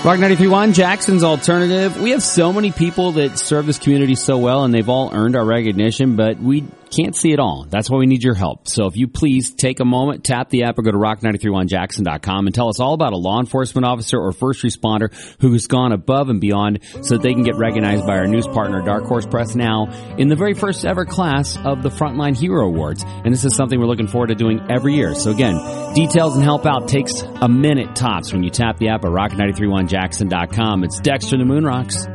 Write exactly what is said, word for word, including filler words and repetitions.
Rock ninety-three point one, Jackson's Alternative. We have so many people that serve this community so well, and they've all earned our recognition, but we can't see it all. That's why we need your help. So if you please take a moment, tap the app, or go to rock nine three one jackson dot com and tell us all about a law enforcement officer or first responder who's gone above and beyond so that they can get recognized by our news partner, Dark Horse Press Now, in the very first ever class of the Frontline Hero Awards. And this is something we're looking forward to doing every year. So again, details and help out takes a minute tops when you tap the app at rock nine three one jackson dot com. It's Dexter the Moon Rocks.